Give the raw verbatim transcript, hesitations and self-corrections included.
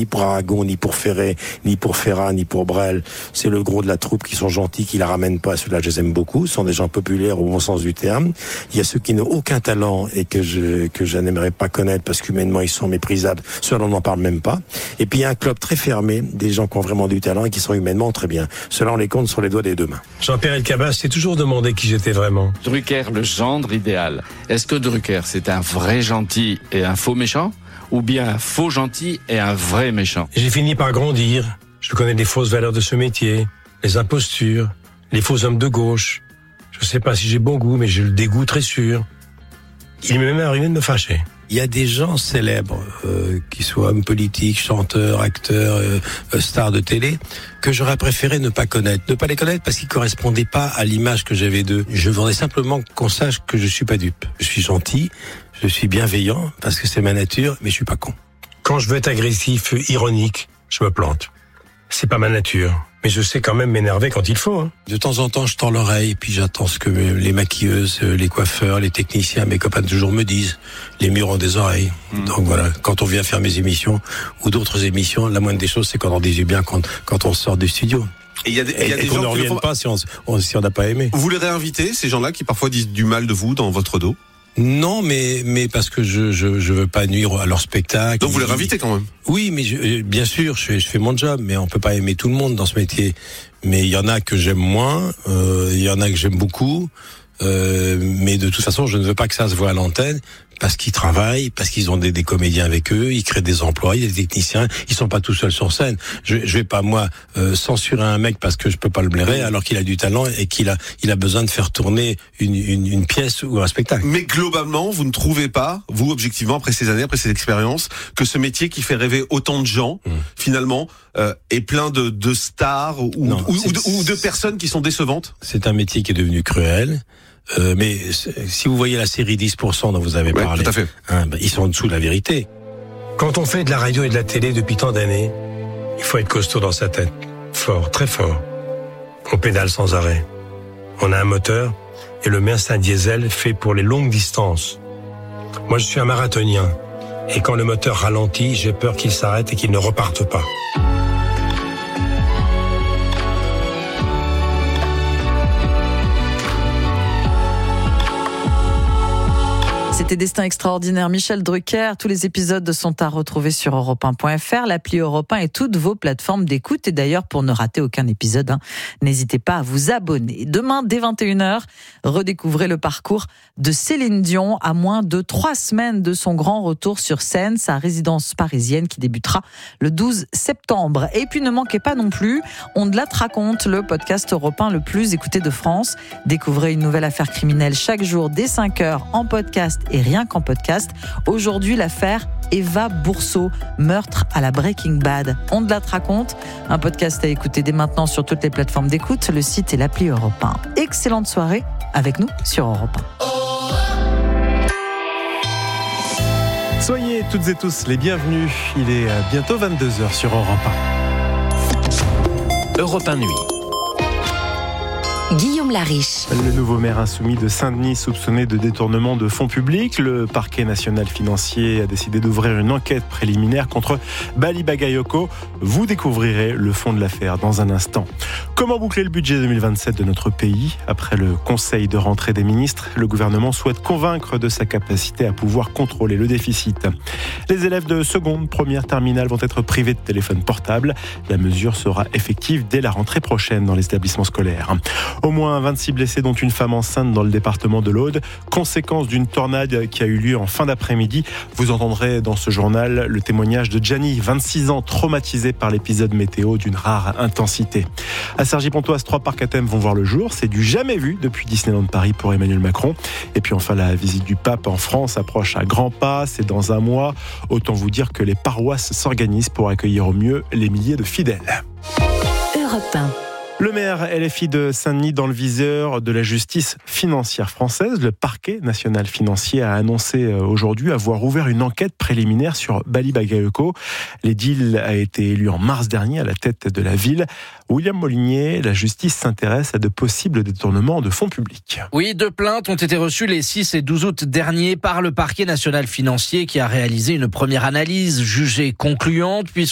Ni pour Aragon, ni pour Ferré, ni pour Ferrat, ni pour Brel. C'est le gros de la troupe qui sont gentils, qui la ramènent pas. Ceux-là, je les aime beaucoup. Ce sont des gens populaires au bon sens du terme. Il y a ceux qui n'ont aucun talent et que je, que je n'aimerais pas connaître parce qu'humainement, ils sont méprisables. Ceux-là, on n'en parle même pas. Et puis, il y a un club très fermé, des gens qui ont vraiment du talent et qui sont humainement très bien. Ceux-là, on les compte sur les doigts des deux mains. Jean-Pierre Elkabbach s'est toujours demandé qui j'étais vraiment. Drucker, le gendre idéal. Est-ce que Drucker, c'est un vrai gentil et un faux méchant ? Ou bien un faux gentil et un vrai méchant? J'ai fini par grandir. Je connais les fausses valeurs de ce métier, les impostures, les faux hommes de gauche. Je sais pas si j'ai bon goût, mais j'ai le dégoût très sûr. Il m'est même arrivé de me fâcher. Il y a des gens célèbres, euh, qui soient hommes politiques, chanteurs, acteurs, euh, euh, stars de télé, que j'aurais préféré ne pas connaître. Ne pas les connaître parce qu'ils correspondaient pas à l'image que j'avais d'eux. Je voudrais simplement qu'on sache que je suis pas dupe. Je suis gentil, je suis bienveillant, parce que c'est ma nature, mais je suis pas con. Quand je veux être agressif, ironique, je me plante. C'est pas ma nature. Mais je sais quand même m'énerver quand il faut. Hein. De temps en temps, je tends l'oreille, puis j'attends ce que les maquilleuses, les coiffeurs, les techniciens, mes copains toujours me disent. Les murs ont des oreilles. Mmh. Donc voilà, quand on vient faire mes émissions ou d'autres émissions, la moindre des choses, c'est qu'on en dit du bien quand, quand on sort du studio. Et, y a des, et, y a et des qu'on gens ne revienne font... pas si on on, si on n'a pas aimé. Vous les réinvitez, ces gens-là qui parfois disent du mal de vous dans votre dos? Non, mais mais parce que je je je veux pas nuire à leur spectacle. Donc vous les réinvitez quand même? Oui, mais je, bien sûr, je fais je fais mon job, mais on peut pas aimer tout le monde dans ce métier. Mais il y en a que j'aime moins, euh, il y en a que j'aime beaucoup, euh, mais de toute façon, je ne veux pas que ça se voit à l'antenne. Parce qu'ils travaillent, parce qu'ils ont des, des comédiens avec eux, ils créent des emplois, il y a des techniciens, ils sont pas tout seuls sur scène. Je, je vais pas moi euh, censurer un mec parce que je peux pas le blairer alors qu'il a du talent et qu'il a il a besoin de faire tourner une, une, une pièce ou un spectacle. Mais globalement, vous ne trouvez pas, vous objectivement après ces années, après ces expériences, que ce métier qui fait rêver autant de gens, mmh. finalement, euh, est plein de, de stars ou, non, ou, ou, de, ou de personnes qui sont décevantes? C'est un métier qui est devenu cruel. Euh, mais si vous voyez la série dix pour cent dont vous avez ouais, parlé, tout à fait. Hein, ben, ils sont en dessous de la vérité. Quand on fait de la radio et de la télé depuis tant d'années, il faut être costaud dans sa tête. Fort, très fort. On pédale sans arrêt. On a un moteur, et le mien c'est un diesel fait pour les longues distances. Moi je suis un marathonien, et quand le moteur ralentit, j'ai peur qu'il s'arrête et qu'il ne reparte pas. C'était Destin extraordinaire, Michel Drucker. Tous les épisodes sont à retrouver sur europe un point f r, l'appli Europe un et toutes vos plateformes d'écoute. Et d'ailleurs, pour ne rater aucun épisode, hein, n'hésitez pas à vous abonner. Demain, dès vingt et une heures, redécouvrez le parcours de Céline Dion à moins de trois semaines de son grand retour sur scène, sa résidence parisienne qui débutera le douze septembre. Et puis, ne manquez pas non plus, On de la te raconte, le podcast Europe un le plus écouté de France. Découvrez une nouvelle affaire criminelle chaque jour dès cinq heures en podcast et rien qu'en podcast. Aujourd'hui, l'affaire Eva Bourseau, meurtre à la Breaking Bad. On de la te raconte, un podcast à écouter dès maintenant sur toutes les plateformes d'écoute, le site et l'appli Europe un. Excellente soirée avec nous sur Europe un. Soyez toutes et tous les bienvenus. Il est bientôt vingt-deux heures sur Europe un. Europe un Nuit. Guillaume Lariche. Le nouveau maire insoumis de Saint-Denis soupçonné de détournement de fonds publics. Le parquet national financier a décidé d'ouvrir une enquête préliminaire contre Bali Bagayoko. Vous découvrirez le fond de l'affaire dans un instant. Comment boucler le budget deux mille vingt-sept de notre pays? Après le conseil de rentrée des ministres, le gouvernement souhaite convaincre de sa capacité à pouvoir contrôler le déficit. Les élèves de seconde, première, terminale vont être privés de téléphone portable. La mesure sera effective dès la rentrée prochaine dans les établissements scolaires. Au moins vingt-six blessés, dont une femme enceinte dans le département de l'Aude. Conséquence d'une tornade qui a eu lieu en fin d'après-midi. Vous entendrez dans ce journal le témoignage de Gianni, vingt-six ans, traumatisé par l'épisode météo d'une rare intensité. À Cergy-Pontoise, trois parcs à thème vont voir le jour. C'est du jamais vu depuis Disneyland Paris pour Emmanuel Macron. Et puis enfin, la visite du pape en France approche à grands pas. C'est dans un mois. Autant vous dire que les paroisses s'organisent pour accueillir au mieux les milliers de fidèles. Europe un. Le maire L F I de Saint-Denis dans le viseur de la justice financière française. Le parquet national financier a annoncé aujourd'hui avoir ouvert une enquête préliminaire sur Bali Bagayoko. L'édile a été élu en mars dernier à la tête de la ville. William Molinier, la justice s'intéresse à de possibles détournements de fonds publics. Oui, deux plaintes ont été reçues les six et douze août dernier par le parquet national financier qui a réalisé une première analyse jugée concluante puisque